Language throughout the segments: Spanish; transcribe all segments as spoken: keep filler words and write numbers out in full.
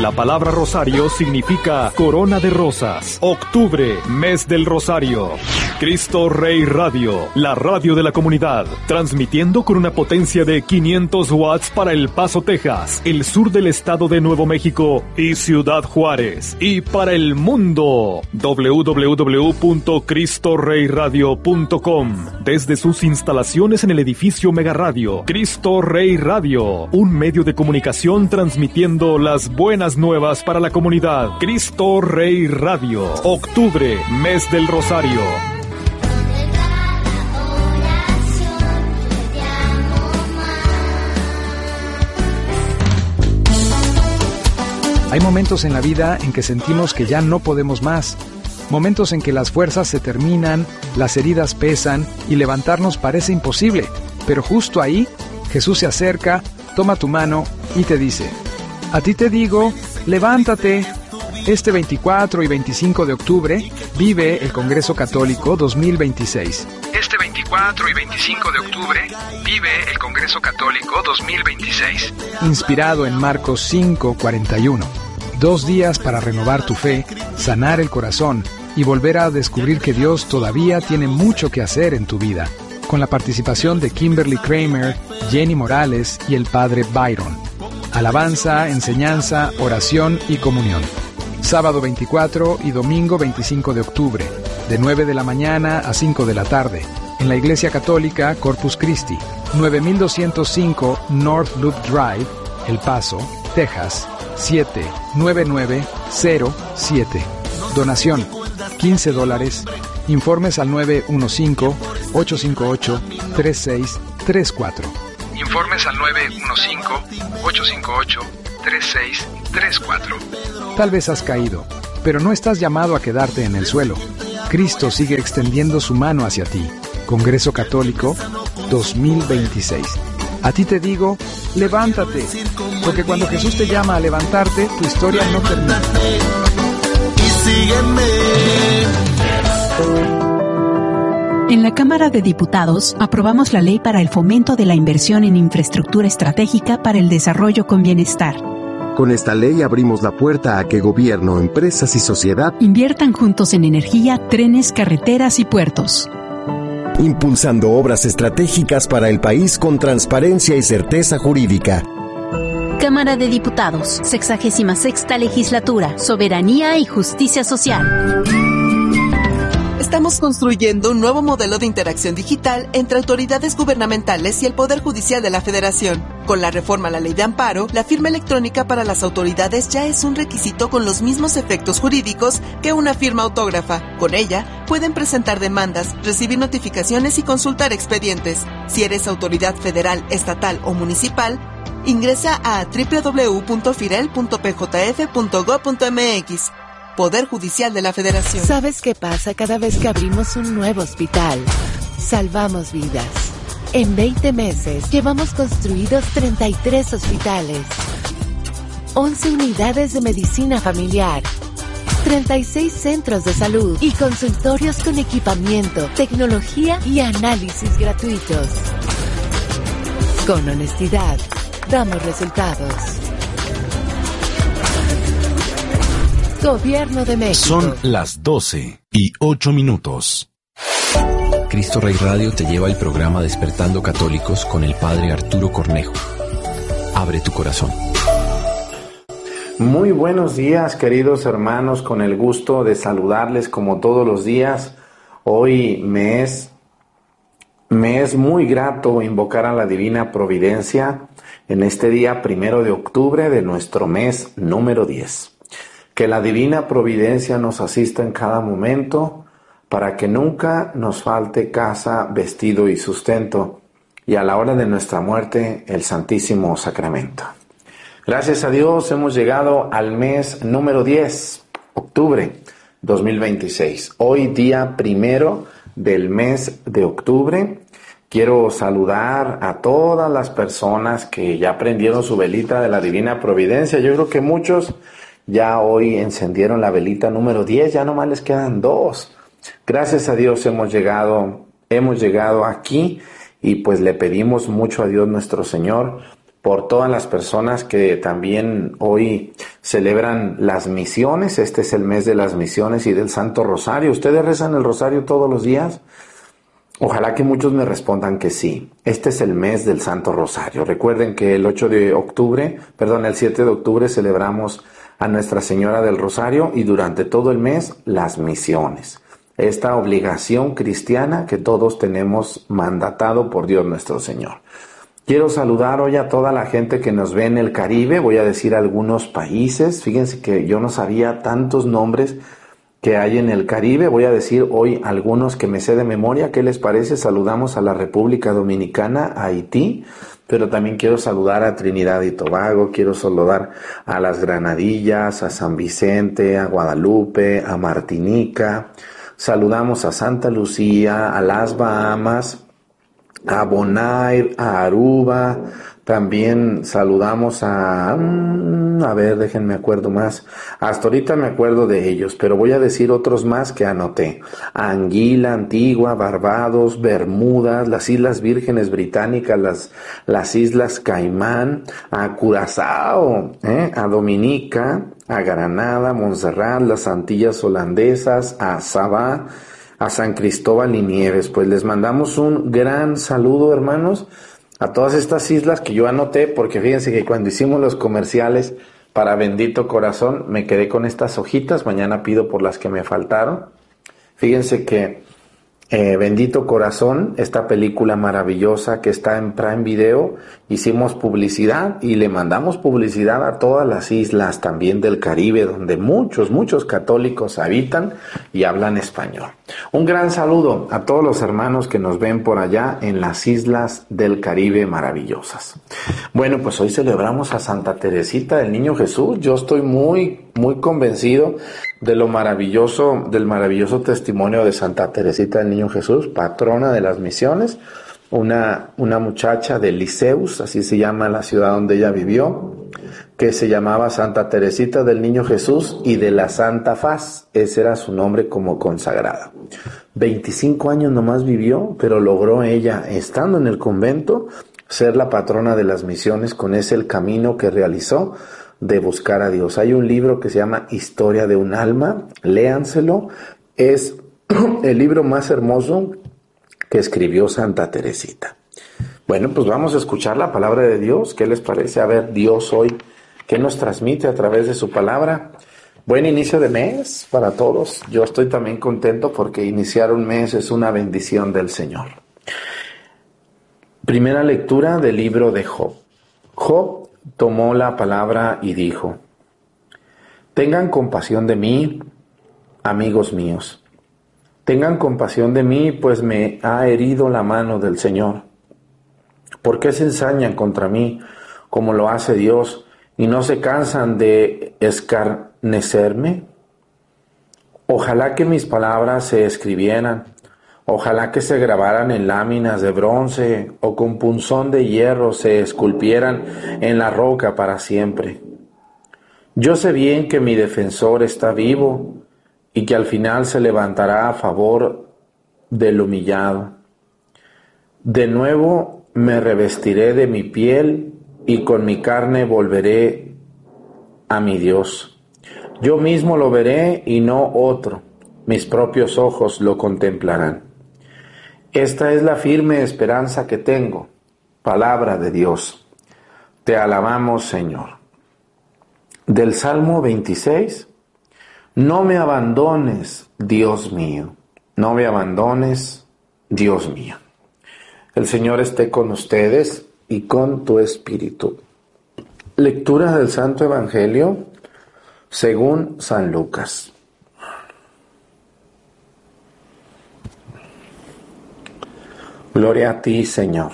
La palabra rosario significa corona de rosas. Octubre, mes del rosario. Cristo Rey Radio, la radio de la comunidad, transmitiendo con una potencia de quinientos watts para El Paso, Texas, el sur del estado de Nuevo México y Ciudad Juárez, y para el mundo. doble u doble u doble u punto cristo rey radio punto com, desde sus instalaciones en el edificio Mega Radio. Cristo Rey Radio, un medio de comunicación transmitiendo las buenas nuevas para la comunidad. Cristo Rey Radio. Octubre, mes del rosario. Hay momentos en la vida en que sentimos que ya no podemos más. Momentos en que las fuerzas se terminan, las heridas pesan y levantarnos parece imposible. Pero justo ahí, Jesús se acerca, toma tu mano y te dice: a ti te digo, levántate. Este veinticuatro y veinticinco de octubre vive el Congreso Católico dos mil veintiséis. Este veinticuatro y veinticinco de octubre vive el Congreso Católico dos mil veintiséis. Inspirado en Marcos cinco cuarenta y uno. Dos días para renovar tu fe, sanar el corazón y volver a descubrir que Dios todavía tiene mucho que hacer en tu vida. Con la participación de Kimberly Kramer, Jenny Morales y el Padre Byron. Alabanza, enseñanza, oración y comunión. Sábado veinticuatro y domingo veinticinco de octubre, de nueve de la mañana a cinco de la tarde, en la Iglesia Católica Corpus Christi, nueve mil doscientos cinco North Loop Drive, El Paso, Texas, siete nueve nueve cero siete. Donación, quince dólares. Informes al nueve uno cinco, ocho cinco ocho, tres seis tres cuatro. Informes al nueve uno cinco, ocho cinco ocho, tres seis tres cuatro. Tal vez has caído, pero no estás llamado a quedarte en el suelo. Cristo sigue extendiendo su mano hacia ti. Congreso Católico dos mil veintiséis. A ti te digo, levántate, porque cuando Jesús te llama a levantarte, tu historia no termina. Y sígueme. En la Cámara de Diputados aprobamos la ley para el fomento de la inversión en infraestructura estratégica para el desarrollo con bienestar. Con esta ley abrimos la puerta a que gobierno, empresas y sociedad inviertan juntos en energía, trenes, carreteras y puertos. Impulsando obras estratégicas para el país con transparencia y certeza jurídica. Cámara de Diputados, sexagésima sexta legislatura, soberanía y justicia social. Estamos construyendo un nuevo modelo de interacción digital entre autoridades gubernamentales y el Poder Judicial de la Federación. Con la reforma a la Ley de Amparo, la firma electrónica para las autoridades ya es un requisito con los mismos efectos jurídicos que una firma autógrafa. Con ella, pueden presentar demandas, recibir notificaciones y consultar expedientes. Si eres autoridad federal, estatal o municipal, ingresa a doble u doble u doble u punto firel punto p j f punto gob punto m x. Poder Judicial de la Federación. ¿Sabes qué pasa cada vez que abrimos un nuevo hospital? Salvamos vidas. En veinte meses llevamos construidos treinta y tres hospitales, once unidades de medicina familiar, treinta y seis centros de salud y consultorios con equipamiento, tecnología y análisis gratuitos. Con honestidad, damos resultados. Gobierno de México. Son las doce y ocho minutos. Cristo Rey Radio te lleva el programa Despertando Católicos con el Padre Arturo Cornejo. Abre tu corazón. Muy buenos días, queridos hermanos, con el gusto de saludarles como todos los días. Hoy me es, me es muy grato invocar a la Divina Providencia en este día primero de octubre de nuestro mes número diez. Que la Divina Providencia nos asista en cada momento para que nunca nos falte casa, vestido y sustento, y a la hora de nuestra muerte el Santísimo Sacramento. Gracias a Dios hemos llegado al mes número diez, octubre dos mil veintiséis. Hoy día primero del mes de octubre. Quiero saludar a todas las personas que ya prendieron su velita de la Divina Providencia. Yo creo que muchos ya hoy encendieron la velita número diez, ya nomás les quedan dos. Gracias a Dios hemos llegado, hemos llegado aquí y pues le pedimos mucho a Dios nuestro Señor por todas las personas que también hoy celebran las misiones. Este es el mes de las misiones y del Santo Rosario. ¿Ustedes rezan el rosario todos los días? Ojalá que muchos me respondan que sí. Este es el mes del Santo Rosario. Recuerden que el ocho de octubre, perdón, el siete de octubre celebramos a Nuestra Señora del Rosario y durante todo el mes las misiones. Esta obligación cristiana que todos tenemos mandatado por Dios nuestro Señor. Quiero saludar hoy a toda la gente que nos ve en el Caribe. Voy a decir algunos países. Fíjense que yo no sabía tantos nombres que hay en el Caribe. Voy a decir hoy algunos que me sé de memoria. ¿Qué les parece? Saludamos a la República Dominicana, a Haití, pero también quiero saludar a Trinidad y Tobago, quiero saludar a las Granadillas, a San Vicente, a Guadalupe, a Martinica. Saludamos a Santa Lucía, a las Bahamas, a Bonaire, a Aruba. También saludamos a, a ver, déjenme acuerdo más. Hasta ahorita me acuerdo de ellos, pero voy a decir otros más que anoté. A Anguila, Antigua, Barbados, Bermudas, las Islas Vírgenes Británicas, las, las Islas Caimán, a Curazao, ¿eh? a Dominica, a Granada, Montserrat, las Antillas Holandesas, a Sabá, a San Cristóbal y Nieves. Pues les mandamos un gran saludo, hermanos, a todas estas islas que yo anoté, porque fíjense que cuando hicimos los comerciales para Bendito Corazón, me quedé con estas hojitas. Mañana pido por las que me faltaron. Fíjense que eh, Bendito Corazón, esta película maravillosa que está en Prime Video, hicimos publicidad y le mandamos publicidad a todas las islas también del Caribe, donde muchos, muchos católicos habitan y hablan español. Un gran saludo a todos los hermanos que nos ven por allá en las islas del Caribe maravillosas. Bueno, pues hoy celebramos a Santa Teresita del Niño Jesús. Yo estoy muy, muy convencido de lo maravilloso, del maravilloso testimonio de Santa Teresita del Niño Jesús, patrona de las misiones, una, una muchacha de Liceus, así se llama la ciudad donde ella vivió, que se llamaba Santa Teresita del Niño Jesús y de la Santa Faz. Ese era su nombre como consagrada. veinticinco años nomás vivió, pero logró ella, estando en el convento, ser la patrona de las misiones. Con ese el camino que realizó de buscar a Dios. Hay un libro que se llama Historia de un alma, léanselo, es el libro más hermoso que escribió Santa Teresita. Bueno, pues vamos a escuchar la palabra de Dios. ¿Qué les parece? A ver, Dios hoy, ¿qué nos transmite a través de su palabra? Buen inicio de mes para todos. Yo estoy también contento porque iniciar un mes es una bendición del Señor. Primera lectura del libro de Job. Job tomó la palabra y dijo: tengan compasión de mí, amigos míos. Tengan compasión de mí, pues me ha herido la mano del Señor. ¿Por qué se ensañan contra mí como lo hace Dios y no se cansan de escarnecerme? Ojalá que mis palabras se escribieran, ojalá que se grabaran en láminas de bronce o con punzón de hierro se esculpieran en la roca para siempre. Yo sé bien que mi defensor está vivo y que al final se levantará a favor del humillado. De nuevo me revestiré de mi piel y con mi carne volveré a mi Dios. Yo mismo lo veré y no otro. Mis propios ojos lo contemplarán. Esta es la firme esperanza que tengo. Palabra de Dios. Te alabamos, Señor. Del Salmo veintiséis. No me abandones, Dios mío. No me abandones, Dios mío. El Señor esté con ustedes y con tu espíritu. Lectura del Santo Evangelio según San Lucas. Gloria a ti, Señor.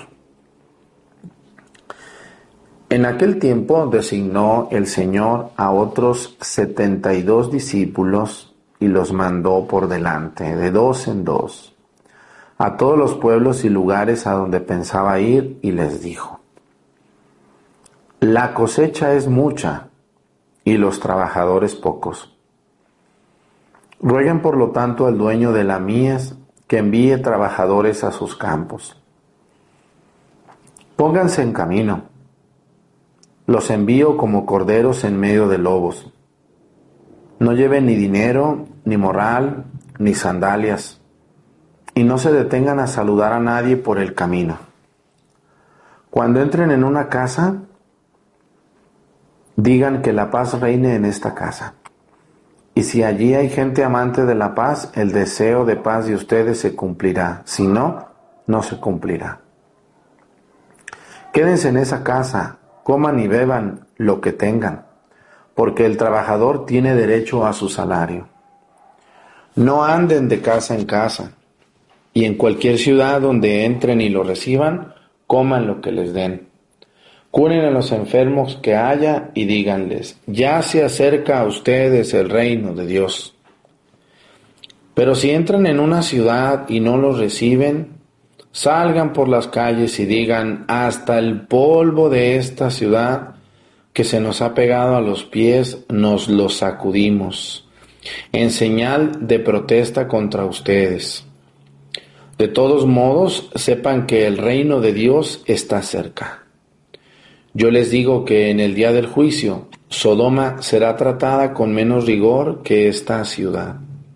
En aquel tiempo designó el Señor a otros setenta y dos discípulos y los mandó por delante, de dos en dos, a todos los pueblos y lugares a donde pensaba ir, y les dijo: la cosecha es mucha y los trabajadores pocos. Rueguen por lo tanto al dueño de la mies que envíe trabajadores a sus campos. Pónganse en camino. Los envío como corderos en medio de lobos. No lleven ni dinero, ni morral, ni sandalias, y no se detengan a saludar a nadie por el camino. Cuando entren en una casa, digan que la paz reine en esta casa. Y si allí hay gente amante de la paz, el deseo de paz de ustedes se cumplirá. Si no, no se cumplirá. Quédense en esa casa, coman y beban lo que tengan, porque el trabajador tiene derecho a su salario. No anden de casa en casa, y en cualquier ciudad donde entren y lo reciban, coman lo que les den. Curen a los enfermos que haya y díganles, ya se acerca a ustedes el reino de Dios. Pero si entran en una ciudad y no los reciben, salgan por las calles y digan, hasta el polvo de esta ciudad que se nos ha pegado a los pies, nos lo sacudimos, en señal de protesta contra ustedes. De todos modos, sepan que el reino de Dios está cerca. Yo les digo que en el día del juicio, Sodoma será tratada con menos rigor que esta ciudad.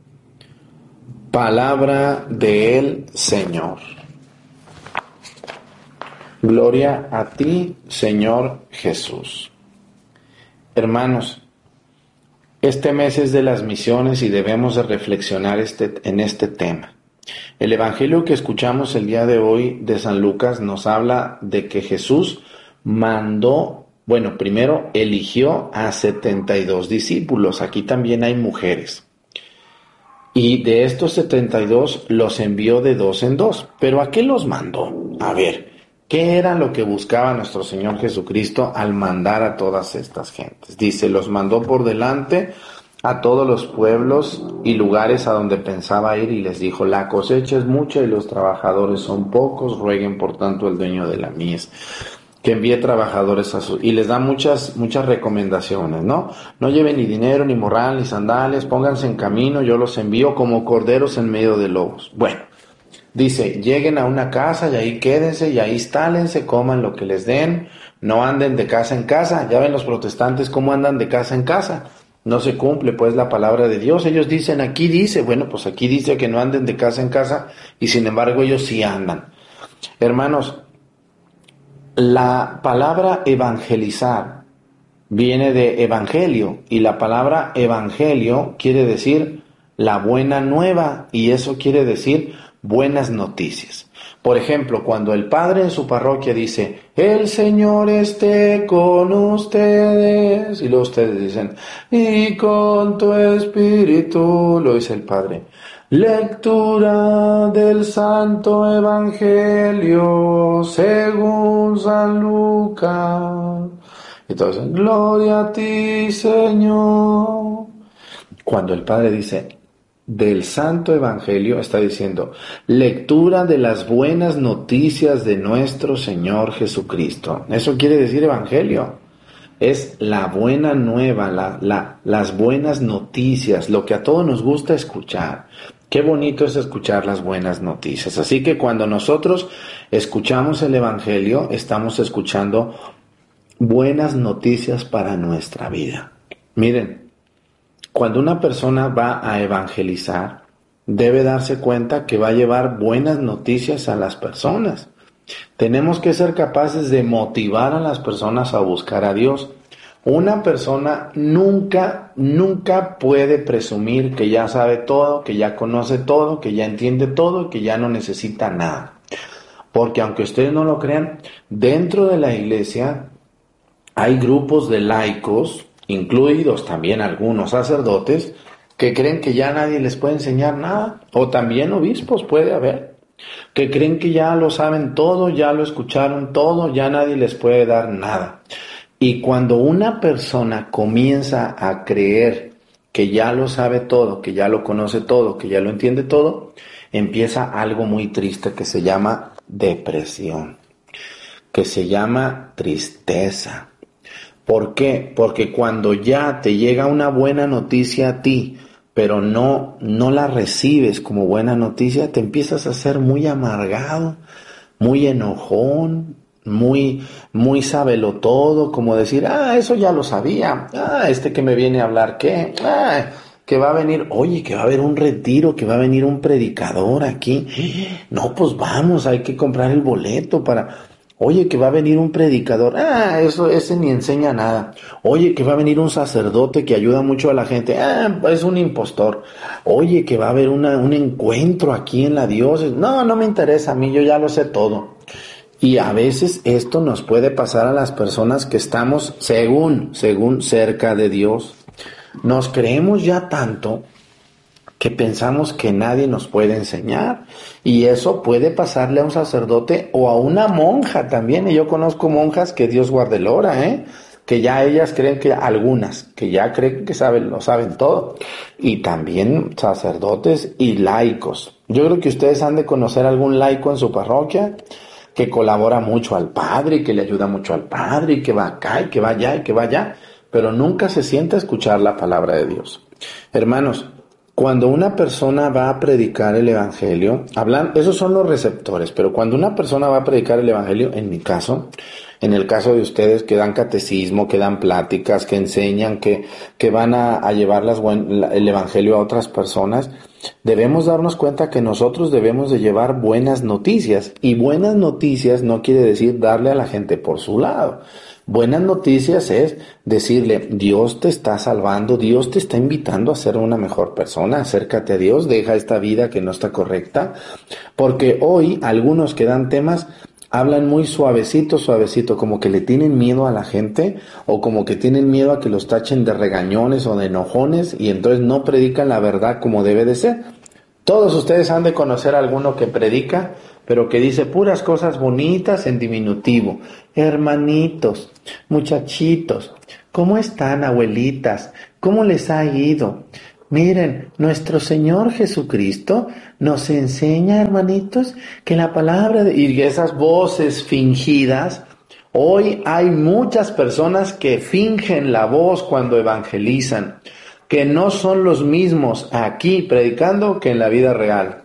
Palabra del Señor. Gloria a ti, Señor Jesús. Hermanos, este mes es de las misiones y debemos de reflexionar este, en este tema. El evangelio que escuchamos el día de hoy de San Lucas nos habla de que Jesús mandó, bueno, primero eligió a setenta y dos discípulos. Aquí también hay mujeres. Y de estos setenta y dos los envió de dos en dos. ¿Pero a qué los mandó? A ver, ¿qué era lo que buscaba nuestro Señor Jesucristo al mandar a todas estas gentes? Dice, los mandó por delante a todos los pueblos y lugares a donde pensaba ir y les dijo, la cosecha es mucha y los trabajadores son pocos, rueguen por tanto al dueño de la mies que envíe trabajadores a su... Y les da muchas, muchas recomendaciones, ¿no? No lleven ni dinero, ni morral, ni sandales, pónganse en camino, yo los envío como corderos en medio de lobos. Bueno, dice, lleguen a una casa y ahí quédense y ahí instálense, coman lo que les den, no anden de casa en casa. Ya ven los protestantes cómo andan de casa en casa. No se cumple pues la palabra de Dios. Ellos dicen, aquí dice, bueno, pues aquí dice que no anden de casa en casa y sin embargo ellos sí andan. Hermanos, la palabra evangelizar viene de evangelio y la palabra evangelio quiere decir la buena nueva y eso quiere decir buenas noticias. Por ejemplo, cuando el padre en su parroquia dice, el Señor esté con ustedes, y luego ustedes dicen, y con tu espíritu, lo dice el padre. Lectura del Santo Evangelio según San Lucas. Entonces, gloria a ti, Señor. Cuando el Padre dice del Santo Evangelio, está diciendo lectura de las buenas noticias de nuestro Señor Jesucristo. Eso quiere decir Evangelio. Es la buena nueva, la, la, las buenas noticias, lo que a todos nos gusta escuchar. Qué bonito es escuchar las buenas noticias. Así que cuando nosotros escuchamos el Evangelio, estamos escuchando buenas noticias para nuestra vida. Miren, cuando una persona va a evangelizar, debe darse cuenta que va a llevar buenas noticias a las personas. Tenemos que ser capaces de motivar a las personas a buscar a Dios. Una persona nunca, nunca puede presumir que ya sabe todo, que ya conoce todo, que ya entiende todo y que ya no necesita nada. Porque aunque ustedes no lo crean, dentro de la iglesia hay grupos de laicos, incluidos también algunos sacerdotes, que creen que ya nadie les puede enseñar nada. O también obispos puede haber, que creen que ya lo saben todo, ya lo escucharon todo, ya nadie les puede dar nada. Y cuando una persona comienza a creer que ya lo sabe todo, que ya lo conoce todo, que ya lo entiende todo, empieza algo muy triste que se llama depresión, que se llama tristeza. ¿Por qué? Porque cuando ya te llega una buena noticia a ti, pero no, no la recibes como buena noticia, te empiezas a ser muy amargado, muy enojón, muy, muy sábelo todo, como decir, ah, eso ya lo sabía, ah, este que me viene a hablar, ¿qué? Ah, que va a venir, oye, que va a haber un retiro, que va a venir un predicador aquí. No, pues vamos, hay que comprar el boleto para... Oye, que va a venir un predicador. Ah, eso, ese ni enseña nada. Oye, que va a venir un sacerdote que ayuda mucho a la gente. Ah, es un impostor. Oye, que va a haber una, un encuentro aquí en la diócesis. No, no me interesa a mí, yo ya lo sé todo. Y a veces esto nos puede pasar a las personas que estamos, según, según, cerca de Dios. Nos creemos ya tanto que pensamos que nadie nos puede enseñar, y eso puede pasarle a un sacerdote o a una monja también. Y yo conozco monjas que Dios guarde el hora, ¿eh? que ya ellas creen que, algunas, que ya creen que saben, lo saben todo, y también sacerdotes y laicos. Yo creo que ustedes han de conocer algún laico en su parroquia que colabora mucho al padre, y que le ayuda mucho al padre, y que va acá, y que va allá, y que va allá, pero nunca se sienta a escuchar la palabra de Dios. Hermanos, cuando una persona va a predicar el evangelio, hablan, esos son los receptores, pero cuando una persona va a predicar el evangelio, en mi caso, en el caso de ustedes que dan catecismo, que dan pláticas, que enseñan, que, que van a, a llevar las buen, el evangelio a otras personas, debemos darnos cuenta que nosotros debemos de llevar buenas noticias, y buenas noticias no quiere decir darle a la gente por su lado. Buenas noticias es decirle, Dios te está salvando, Dios te está invitando a ser una mejor persona, acércate a Dios, deja esta vida que no está correcta, porque hoy algunos que dan temas hablan muy suavecito, suavecito, como que le tienen miedo a la gente, o como que tienen miedo a que los tachen de regañones o de enojones, y entonces no predican la verdad como debe de ser. Todos ustedes han de conocer a alguno que predica, pero que dice puras cosas bonitas en diminutivo. Hermanitos, muchachitos, ¿cómo están, abuelitas? ¿Cómo les ha ido? Miren, nuestro Señor Jesucristo nos enseña, hermanitos, que la palabra de... Y esas voces fingidas, hoy hay muchas personas que fingen la voz cuando evangelizan, que no son los mismos aquí predicando que en la vida real.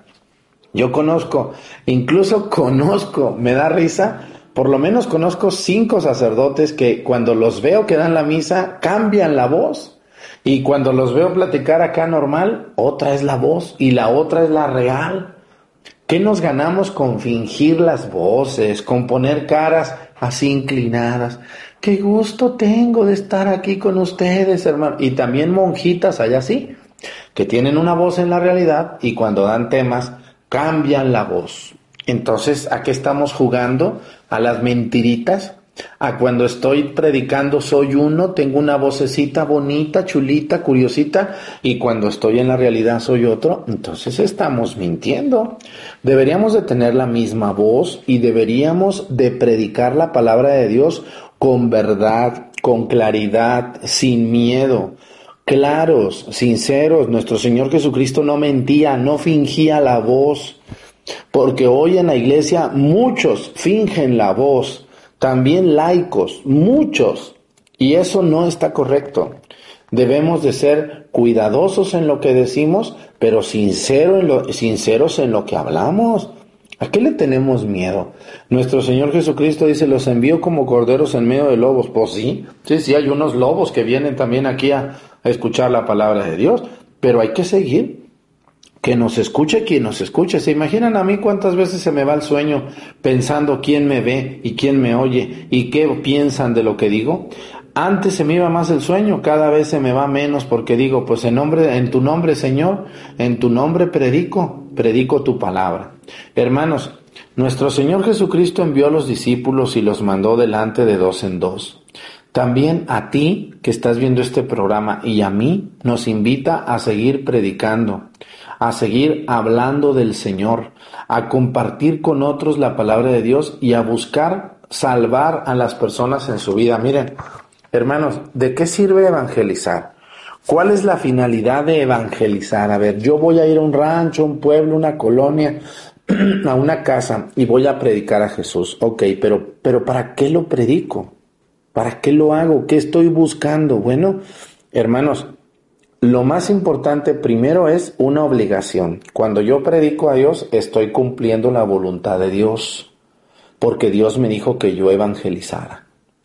Yo conozco, incluso conozco, me da risa, por lo menos conozco cinco sacerdotes que cuando los veo que dan la misa, cambian la voz. Y cuando los veo platicar acá normal, otra es la voz y la otra es la real. ¿Qué nos ganamos con fingir las voces, con poner caras así inclinadas? ¡Qué gusto tengo de estar aquí con ustedes, hermano! Y también monjitas allá sí, que tienen una voz en la realidad y cuando dan temas cambian la voz. Entonces, ¿a qué estamos jugando? ¿A las mentiritas? ¿A cuando estoy predicando soy uno, tengo una vocecita bonita, chulita, curiosita, y cuando estoy en la realidad soy otro? Entonces estamos mintiendo. Deberíamos de tener la misma voz y deberíamos de predicar la palabra de Dios con verdad, con claridad, sin miedo. Claros, sinceros. Nuestro Señor Jesucristo no mentía, no fingía la voz, porque hoy en la iglesia muchos fingen la voz, también laicos, muchos, y eso no está correcto. Debemos de ser cuidadosos en lo que decimos, pero sincero en lo, sinceros en lo que hablamos. ¿A qué le tenemos miedo? Nuestro Señor Jesucristo dice, los envío como corderos en medio de lobos. Pues sí, sí, sí, hay unos lobos que vienen también aquí a, a escuchar la palabra de Dios, pero hay que seguir. Que nos escuche quien nos escuche. ¿Se imaginan a mí cuántas veces se me va el sueño pensando quién me ve y quién me oye y qué piensan de lo que digo? Antes se me iba más el sueño, cada vez se me va menos porque digo, pues en nombre, en tu nombre, Señor, en tu nombre predico, predico tu palabra. Hermanos, nuestro Señor Jesucristo envió a los discípulos y los mandó delante de dos en dos. También a ti que estás viendo este programa y a mí nos invita a seguir predicando, a seguir hablando del Señor, a compartir con otros la palabra de Dios y a buscar salvar a las personas en su vida. Miren, hermanos, ¿de qué sirve evangelizar? ¿Cuál es la finalidad de evangelizar? A ver, yo voy a ir a un rancho, un pueblo, una colonia, a una casa y voy a predicar a Jesús. Ok, pero, pero ¿para qué lo predico? ¿Para qué lo hago? ¿Qué estoy buscando? Bueno, hermanos, lo más importante primero es una obligación. Cuando yo predico a Dios, estoy cumpliendo la voluntad de Dios. porque Dios me dijo que yo evangelizara.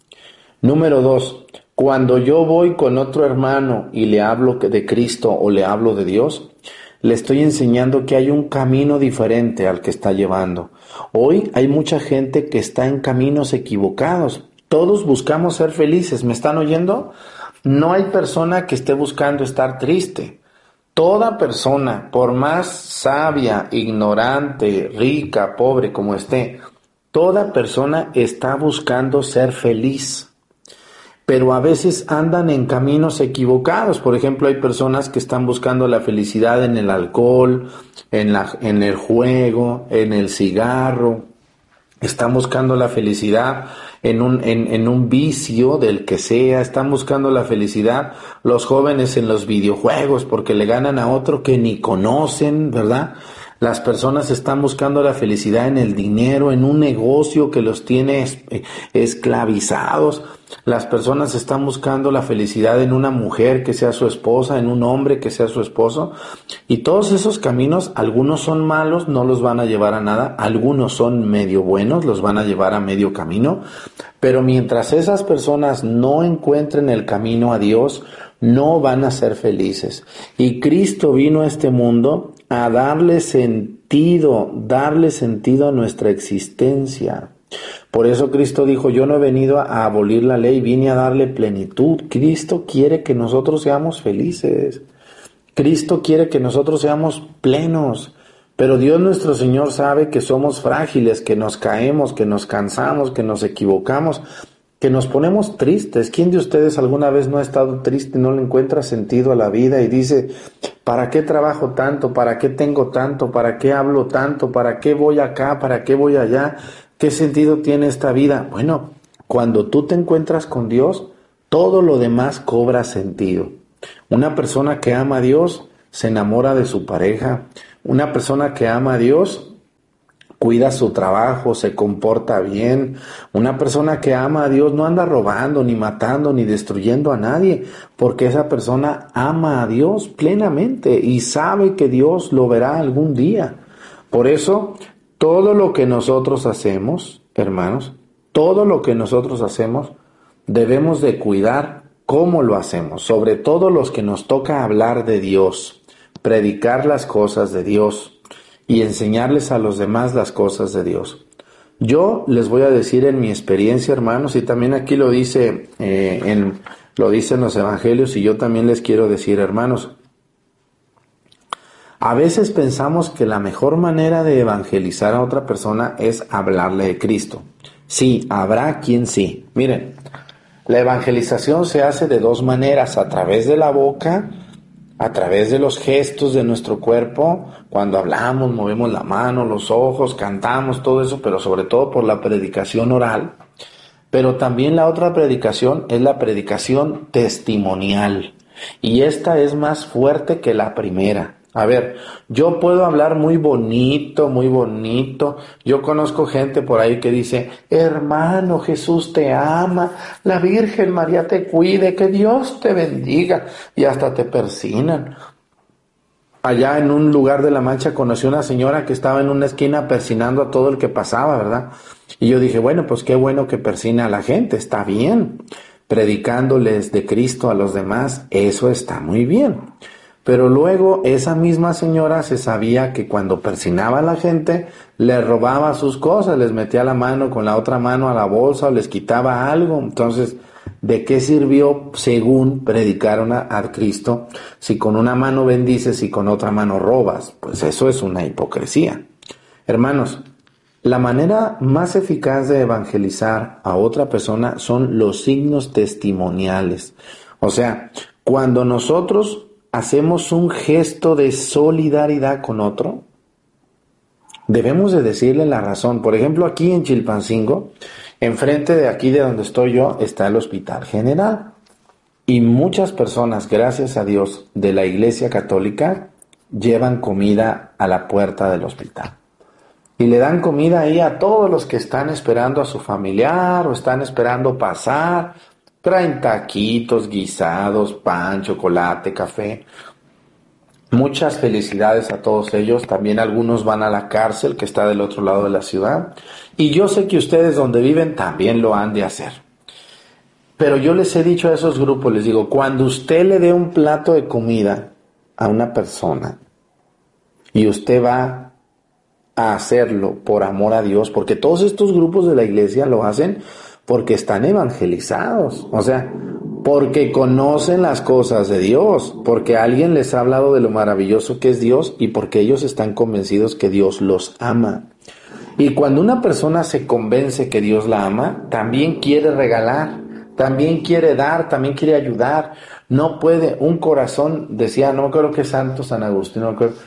Número dos, cuando yo voy con otro hermano y le hablo de Cristo o le hablo de Dios, le estoy enseñando que hay un camino diferente al que está llevando. Hoy hay mucha gente que está en caminos equivocados. Todos buscamos ser felices. ¿Me están oyendo? No hay persona que esté buscando estar triste. Toda persona, por más sabia, ignorante, rica, pobre como esté, toda persona está buscando ser feliz. Pero a veces andan en caminos equivocados. Por ejemplo, hay personas que están buscando la felicidad en el alcohol, en, la, en el juego, en el cigarro. Están buscando la felicidad en un, en, en un vicio del que sea. Están buscando la felicidad los jóvenes en los videojuegos porque le ganan a otro que ni conocen, ¿verdad? Las personas están buscando la felicidad en el dinero, en un negocio que los tiene esclavizados. Las personas están buscando la felicidad en una mujer que sea su esposa, en un hombre que sea su esposo. Y todos esos caminos, algunos son malos, no los van a llevar a nada. Algunos son medio buenos, los van a llevar a medio camino. Pero mientras esas personas no encuentren el camino a Dios, no van a ser felices. Y Cristo vino a este mundo a darle sentido, darle sentido a nuestra existencia. Por eso Cristo dijo, yo no he venido a abolir la ley, vine a darle plenitud. Cristo quiere que nosotros seamos felices. Cristo quiere que nosotros seamos plenos. Pero Dios nuestro Señor sabe que somos frágiles, que nos caemos, que nos cansamos, que nos equivocamos, que nos ponemos tristes. ¿Quién de ustedes alguna vez no ha estado triste, no le encuentra sentido a la vida y dice, ¿para qué trabajo tanto? ¿Para qué tengo tanto? ¿Para qué hablo tanto? ¿Para qué voy acá? ¿Para qué voy allá? ¿Qué sentido tiene esta vida? Bueno, cuando tú te encuentras con Dios, todo lo demás cobra sentido. Una persona que ama a Dios se enamora de su pareja. Una persona que ama a Dios cuida su trabajo, se comporta bien. Una persona que ama a Dios no anda robando, ni matando, ni destruyendo a nadie, porque esa persona ama a Dios plenamente y sabe que Dios lo verá algún día. Por eso, todo lo que nosotros hacemos, hermanos, todo lo que nosotros hacemos, debemos de cuidar cómo lo hacemos, sobre todo los que nos toca hablar de Dios, predicar las cosas de Dios y enseñarles a los demás las cosas de Dios. Yo les voy a decir en mi experiencia, hermanos, y también aquí lo dice, eh, en, lo dicen los evangelios, y yo también les quiero decir, hermanos, a veces pensamos que la mejor manera de evangelizar a otra persona es hablarle de Cristo. Sí, habrá quien sí. Miren, la evangelización se hace de dos maneras, a través de la boca, a través de los gestos de nuestro cuerpo, cuando hablamos, movemos la mano, los ojos, cantamos, todo eso, pero sobre todo por la predicación oral. Pero también la otra predicación es la predicación testimonial, y esta es más fuerte que la primera. A ver, yo puedo hablar muy bonito, muy bonito. Yo conozco gente por ahí que dice, hermano, Jesús te ama, la Virgen María te cuide, que Dios te bendiga, y hasta te persinan. Allá en un lugar de La Mancha conocí una señora que estaba en una esquina persinando a todo el que pasaba, ¿verdad? Y yo dije, bueno, pues qué bueno que persina a la gente, está bien. Predicándoles de Cristo a los demás, eso está muy bien. Pero luego esa misma señora se sabía que cuando persinaba a la gente, le robaba sus cosas, les metía la mano con la otra mano a la bolsa o les quitaba algo. Entonces, ¿de qué sirvió, según predicaron a, a Cristo, si con una mano bendices y con otra mano robas? Pues eso es una hipocresía. Hermanos, la manera más eficaz de evangelizar a otra persona son los signos testimoniales. O sea, cuando nosotros hacemos un gesto de solidaridad con otro, debemos de decirle la razón. Por ejemplo, aquí en Chilpancingo, enfrente de aquí de donde estoy yo, está el Hospital General. Y muchas personas, gracias a Dios, de la Iglesia Católica, llevan comida a la puerta del hospital. Y le dan comida ahí a todos los que están esperando a su familiar o están esperando pasar. Traen taquitos, guisados, pan, chocolate, café. Muchas felicidades a todos ellos. También algunos van a la cárcel que está del otro lado de la ciudad. Y yo sé que ustedes donde viven también lo han de hacer. Pero yo les he dicho a esos grupos, les digo, cuando usted le dé un plato de comida a una persona y usted va a hacerlo por amor a Dios, porque todos estos grupos de la iglesia lo hacen porque están evangelizados, o sea, porque conocen las cosas de Dios, porque alguien les ha hablado de lo maravilloso que es Dios y porque ellos están convencidos que Dios los ama. Y cuando una persona se convence que Dios la ama, también quiere regalar, también quiere dar, también quiere ayudar. No puede, un corazón, decía, no me acuerdo qué santo, San Agustín, no me acuerdo,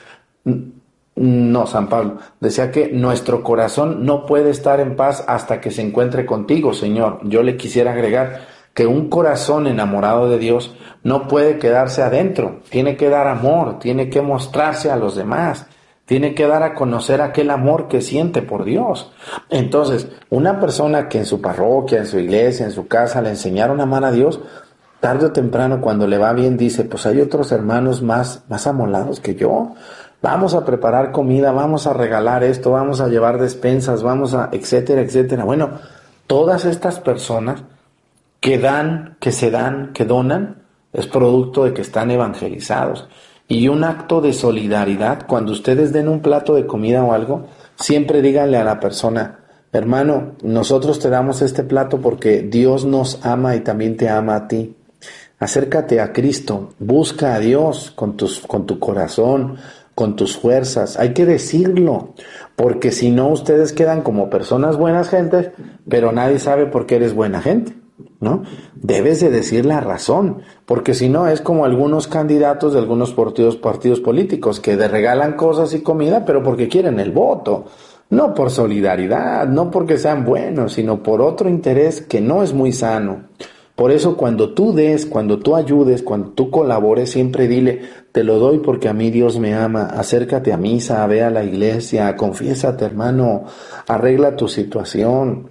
no, San Pablo, decía que nuestro corazón no puede estar en paz hasta que se encuentre contigo, Señor. Yo le quisiera agregar que un corazón enamorado de Dios no puede quedarse adentro, tiene que dar amor, tiene que mostrarse a los demás, tiene que dar a conocer aquel amor que siente por Dios. Entonces, una persona que en su parroquia, en su iglesia, en su casa le enseñaron a amar a Dios, tarde o temprano cuando le va bien dice, pues hay otros hermanos más, más amolados que yo. Vamos a preparar comida, vamos a regalar esto, vamos a llevar despensas, vamos a, etcétera, etcétera. Bueno, todas estas personas que dan, que se dan, que donan, es producto de que están evangelizados. Y un acto de solidaridad, cuando ustedes den un plato de comida o algo, siempre díganle a la persona, hermano, nosotros te damos este plato porque Dios nos ama y también te ama a ti. Acércate a Cristo, busca a Dios con tus, con tu corazón, con tus fuerzas, hay que decirlo, porque si no ustedes quedan como personas buenas gentes, pero nadie sabe por qué eres buena gente, ¿no? Debes de decir la razón, porque si no es como algunos candidatos de algunos partidos, partidos políticos que le regalan cosas y comida, pero porque quieren el voto, no por solidaridad, no porque sean buenos, sino por otro interés que no es muy sano. Por eso cuando tú des, cuando tú ayudes, cuando tú colabores, siempre dile, te lo doy porque a mí Dios me ama, acércate a misa, ve a la iglesia, confiésate hermano, arregla tu situación.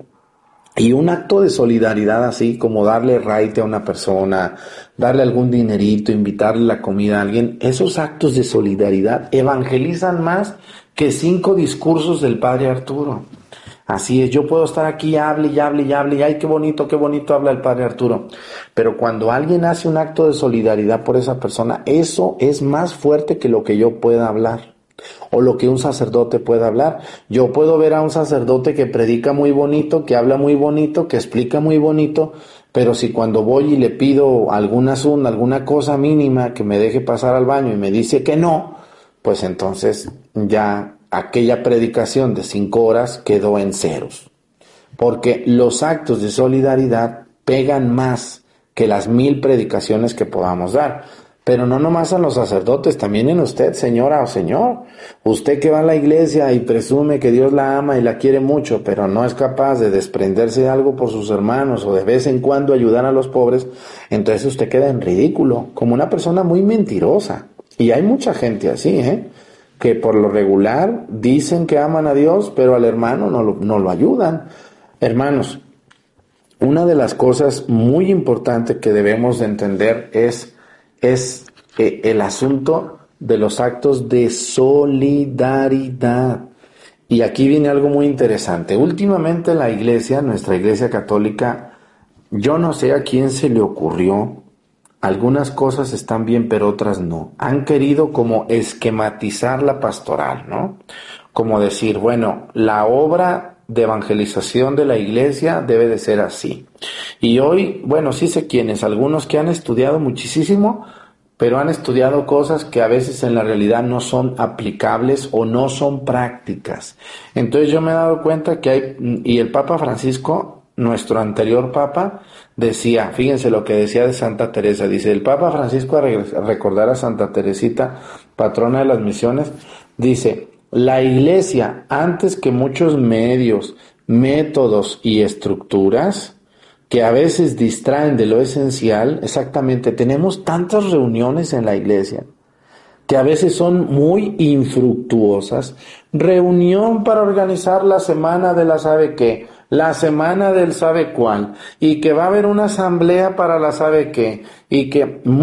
Y un acto de solidaridad así como darle raite a una persona, darle algún dinerito, invitarle la comida a alguien, esos actos de solidaridad evangelizan más que cinco discursos del Padre Arturo. Así es, yo puedo estar aquí, hable y hable y hable, y ay, qué bonito, qué bonito habla el Padre Arturo. Pero cuando alguien hace un acto de solidaridad por esa persona, eso es más fuerte que lo que yo pueda hablar, o lo que un sacerdote pueda hablar. Yo puedo ver a un sacerdote que predica muy bonito, que habla muy bonito, que explica muy bonito, pero si cuando voy y le pido algún asunto, alguna cosa mínima, que me deje pasar al baño y me dice que no, pues entonces ya aquella predicación de cinco horas quedó en ceros. Porque los actos de solidaridad pegan más que las mil predicaciones que podamos dar. Pero no nomás a los sacerdotes, también en usted, señora o señor. Usted que va a la iglesia y presume que Dios la ama y la quiere mucho, pero no es capaz de desprenderse de algo por sus hermanos o de vez en cuando ayudar a los pobres, entonces usted queda en ridículo, como una persona muy mentirosa. Y hay mucha gente así, ¿eh? que por lo regular dicen que aman a Dios, pero al hermano no lo, no lo ayudan. Hermanos, una de las cosas muy importantes que debemos de entender es, es eh, el asunto de los actos de solidaridad. Y aquí viene algo muy interesante. Últimamente la iglesia, nuestra iglesia católica, yo no sé a quién se le ocurrió, algunas cosas están bien, pero otras no. Han querido como esquematizar la pastoral, ¿no? Como decir, bueno, la obra de evangelización de la iglesia debe de ser así. Y hoy, bueno, sí sé quiénes, algunos que han estudiado muchísimo, pero han estudiado cosas que a veces en la realidad no son aplicables o no son prácticas. Entonces yo me he dado cuenta que hay, y el Papa Francisco, nuestro anterior Papa, decía, fíjense lo que decía de Santa Teresa, dice, el Papa Francisco, a recordar a Santa Teresita, patrona de las misiones, dice, la iglesia, antes que muchos medios, métodos y estructuras, que a veces distraen de lo esencial, exactamente, tenemos tantas reuniones en la iglesia, que a veces son muy infructuosas, reunión para organizar la semana de la sabe qué, la semana del sabe cuál, y que va a haber una asamblea para la sabe qué, y que muy,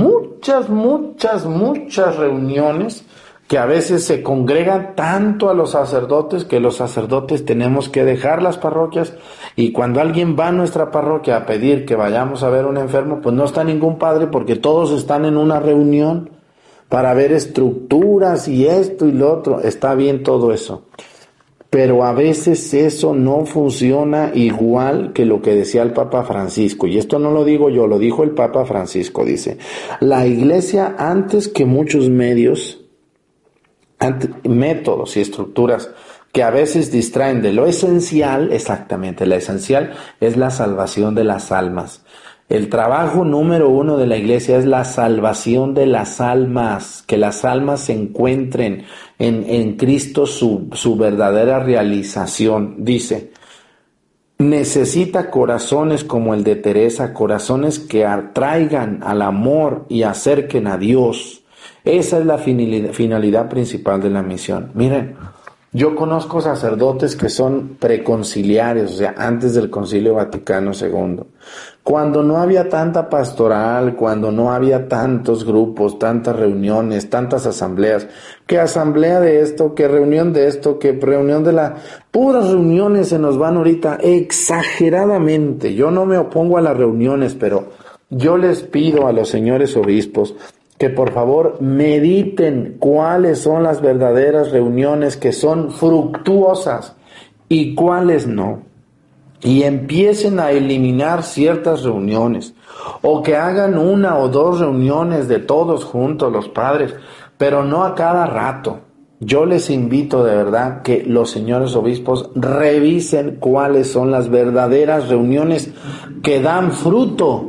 muchas, muchas, muchas reuniones que a veces se congregan tanto a los sacerdotes que los sacerdotes tenemos que dejar las parroquias, y cuando alguien va a nuestra parroquia a pedir que vayamos a ver a un enfermo, pues no está ningún padre porque todos están en una reunión para ver estructuras y esto y lo otro. Está bien todo eso, pero a veces eso no funciona igual que lo que decía el Papa Francisco, y esto no lo digo yo, lo dijo el Papa Francisco. Dice: la Iglesia, antes que muchos medios, ante, métodos y estructuras que a veces distraen de lo esencial, exactamente, la esencial es la salvación de las almas. El trabajo número uno de la Iglesia es la salvación de las almas, que las almas se encuentren en, en Cristo su, su verdadera realización. Dice: necesita corazones como el de Teresa, corazones que atraigan al amor y acerquen a Dios. Esa es la finalidad, finalidad principal de la misión. Miren, yo conozco sacerdotes que son preconciliares, o sea, antes del Concilio Vaticano segundo. Cuando no había tanta pastoral, cuando no había tantos grupos, tantas reuniones, tantas asambleas, que asamblea de esto, que reunión de esto, que reunión de la... Puras reuniones se nos van ahorita exageradamente. Yo no me opongo a las reuniones, pero yo les pido a los señores obispos que por favor mediten cuáles son las verdaderas reuniones que son fructuosas y cuáles no. Y empiecen a eliminar ciertas reuniones, o que hagan una o dos reuniones de todos juntos los padres, pero no a cada rato. Yo les invito de verdad que los señores obispos revisen cuáles son las verdaderas reuniones que dan fruto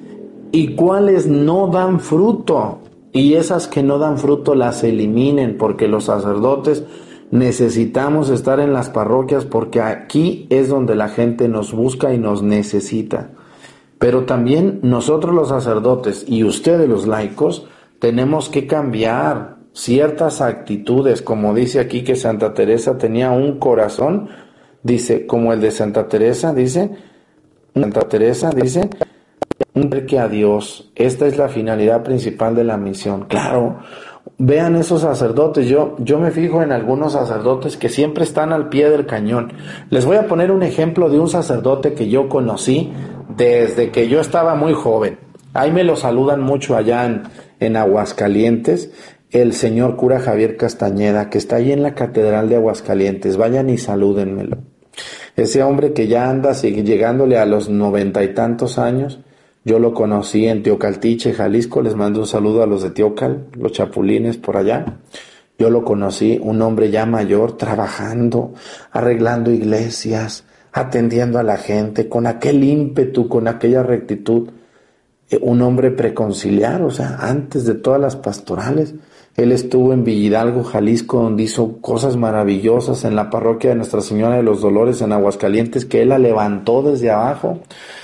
y cuáles no dan fruto, y esas que no dan fruto las eliminen, porque los sacerdotes necesitamos estar en las parroquias, porque aquí es donde la gente nos busca y nos necesita. Pero también nosotros los sacerdotes y ustedes los laicos tenemos que cambiar ciertas actitudes, como dice aquí que Santa Teresa tenía un corazón, dice, como el de Santa Teresa, dice, Santa Teresa dice, un que a Dios. Esta es la finalidad principal de la misión. Claro, vean esos sacerdotes. Yo, yo me fijo en algunos sacerdotes que siempre están al pie del cañón. Les voy a poner un ejemplo de un sacerdote que yo conocí desde que yo estaba muy joven. Ahí me lo saludan mucho allá en, en Aguascalientes, el señor cura Javier Castañeda, que está ahí en la Catedral de Aguascalientes. Vayan y salúdenmelo. Ese hombre que ya anda sigue llegándole a los noventa y tantos años. Yo lo conocí en Teocaltiche, Jalisco. Les mando un saludo a los de Teocal, los chapulines por allá. Yo lo conocí, un hombre ya mayor, trabajando, arreglando iglesias, atendiendo a la gente, con aquel ímpetu, con aquella rectitud. Un hombre preconciliar, o sea, antes de todas las pastorales. Él estuvo en Villahidalgo, Jalisco, donde hizo cosas maravillosas en la parroquia de Nuestra Señora de los Dolores en Aguascalientes, que él la levantó desde abajo.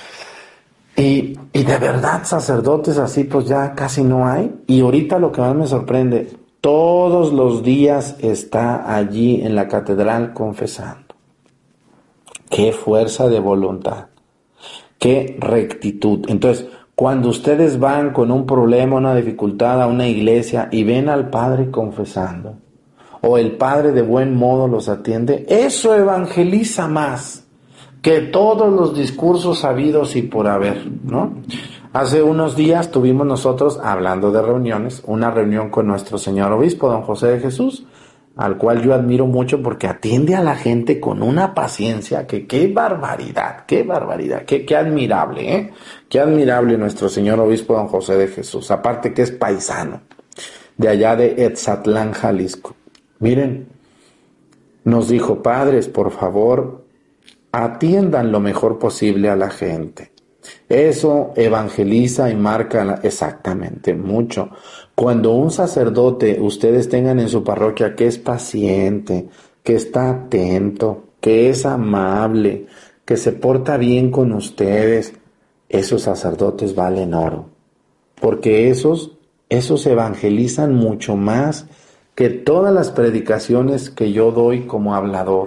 Y, y de verdad, sacerdotes así pues ya casi no hay. Y ahorita lo que más me sorprende, todos los días está allí en la catedral confesando. Qué fuerza de voluntad, qué rectitud. Entonces, cuando ustedes van con un problema, una dificultad a una iglesia y ven al padre confesando, o el padre de buen modo los atiende, eso evangeliza más que todos los discursos habidos y por haber, ¿no? Hace unos días tuvimos nosotros, hablando de reuniones, una reunión con nuestro señor obispo, don José de Jesús, al cual yo admiro mucho porque atiende a la gente con una paciencia que qué barbaridad, qué barbaridad, qué, qué admirable, ¿eh? Qué admirable nuestro señor obispo don José de Jesús, aparte que es paisano, de allá de Etzatlán, Jalisco. Miren, nos dijo, padres, por favor, atiendan lo mejor posible a la gente. Eso evangeliza y marca exactamente mucho. Cuando un sacerdote ustedes tengan en su parroquia que es paciente, que está atento, que es amable, que se porta bien con ustedes, esos sacerdotes valen oro. Porque esos, esos evangelizan mucho más que todas las predicaciones que yo doy como hablador.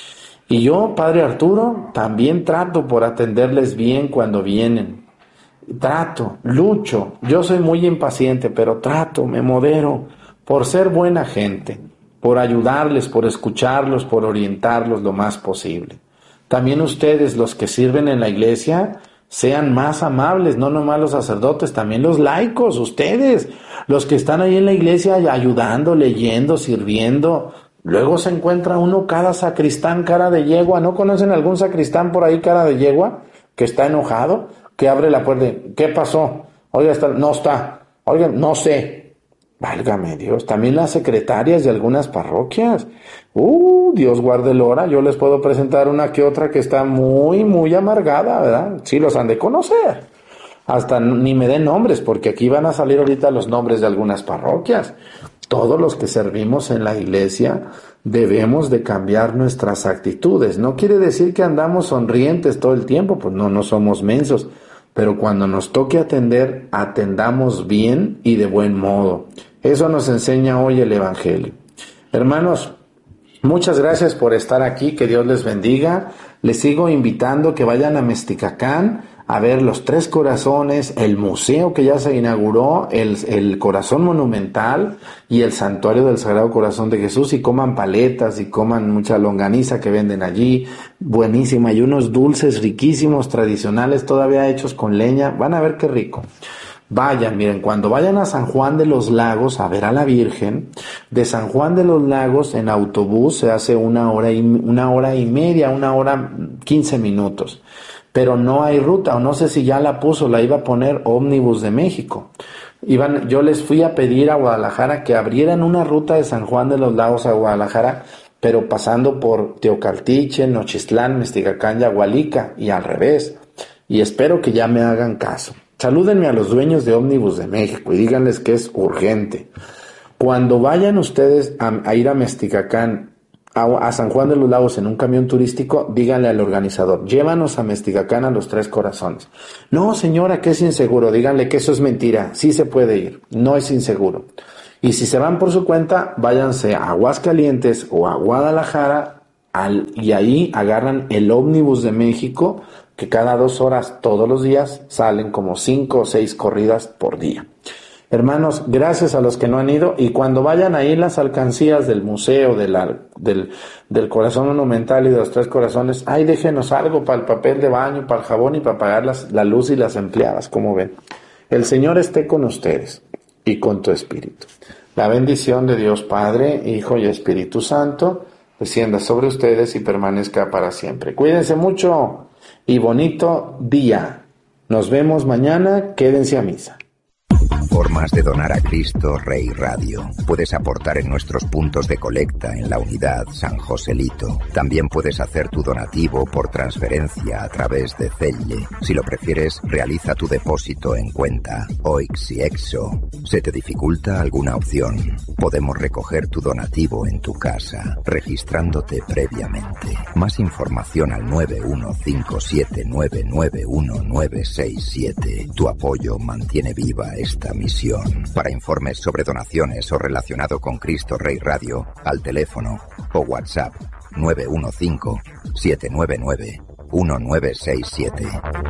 Y yo, Padre Arturo, también trato por atenderles bien cuando vienen. trato, lucho. Yo soy muy impaciente, pero trato, me modero por ser buena gente, por ayudarles, por escucharlos, por orientarlos lo más posible. También ustedes, los que sirven en la iglesia, sean más amables, no nomás los sacerdotes, también los laicos, ustedes, los que están ahí en la iglesia ayudando, leyendo, sirviendo. Luego se encuentra uno cada sacristán cara de yegua. ¿No conocen algún sacristán por ahí cara de yegua que está enojado, que abre la puerta y, ¿qué pasó? Oiga, está, no está, oiga, no sé. Válgame Dios, también las secretarias de algunas parroquias. Uh, Dios guarde el hora, yo les puedo presentar una que otra que está muy, muy amargada, ¿verdad? Sí, los han de conocer. Hasta ni me den nombres, porque aquí van a salir ahorita los nombres de algunas parroquias. Todos los que servimos en la iglesia debemos de cambiar nuestras actitudes. No quiere decir que andamos sonrientes todo el tiempo, pues no, no somos mensos. Pero cuando nos toque atender, atendamos bien y de buen modo. Eso nos enseña hoy el Evangelio. Hermanos, muchas gracias por estar aquí, que Dios les bendiga. Les sigo invitando que vayan a Mesticacán a ver los Tres Corazones, el museo que ya se inauguró, el, el Corazón Monumental y el Santuario del Sagrado Corazón de Jesús, y coman paletas y coman mucha longaniza que venden allí, buenísima, y unos dulces riquísimos, tradicionales, todavía hechos con leña. Van a ver qué rico. Vayan, miren, cuando vayan a San Juan de los Lagos a ver a la Virgen, de San Juan de los Lagos en autobús se hace una hora y, una hora y media, una hora quince minutos. Pero no hay ruta, o no sé si ya la puso, la iba a poner Ómnibus de México. Iban, yo les fui a pedir a Guadalajara que abrieran una ruta de San Juan de los Lagos a Guadalajara, pero pasando por Teocaltiche, Nochistlán, Mesticacán y Agualica, y al revés. Y espero que ya me hagan caso. Salúdenme a los dueños de Ómnibus de México y díganles que es urgente. Cuando vayan ustedes a, a ir a Mesticacán, a, a San Juan de los Lagos en un camión turístico, díganle al organizador, llévanos a Mesticacán a los Tres Corazones. No, señora, que es inseguro. Díganle que eso es mentira. Sí se puede ir, no es inseguro. Y si se van por su cuenta, váyanse a Aguascalientes o a Guadalajara al, y ahí agarran el Ómnibus de México, que cada dos horas todos los días salen como cinco o seis corridas por día. Hermanos, gracias a los que no han ido, y cuando vayan ahí las alcancías del museo, de la, del, del Corazón Monumental y de los Tres Corazones, ahí déjenos algo para el papel de baño, para el jabón y para pagar las, la luz y las empleadas, como ven. El Señor esté con ustedes y con tu espíritu. La bendición de Dios Padre, Hijo y Espíritu Santo descienda sobre ustedes y permanezca para siempre. Cuídense mucho y bonito día. Nos vemos mañana. Quédense a misa. Formas de donar a Cristo Rey Radio. Puedes aportar en nuestros puntos de colecta en la unidad San Joselito. También puedes hacer tu donativo por transferencia a través de Zelle. Si lo prefieres, realiza tu depósito en cuenta O I X y EXO. ¿Se te dificulta alguna opción? Podemos recoger tu donativo en tu casa, registrándote previamente. Más información al nueve uno cinco siete nueve nueve uno nueve seis siete. Tu apoyo mantiene viva esta misión. Para informes sobre donaciones o relacionado con Cristo Rey Radio, al teléfono o WhatsApp nueve uno cinco siete nueve nueve uno nueve seis siete.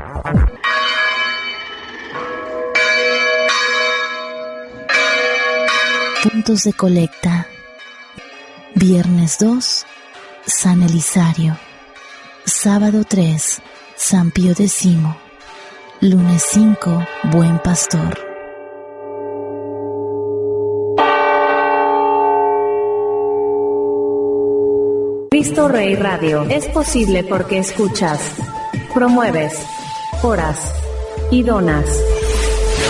Puntos de colecta. Viernes dos, San Elisario. Sábado tres, San Pío X. Lunes cinco, Buen Pastor. Cristo Rey Radio es posible porque escuchas, promueves, oras y donas.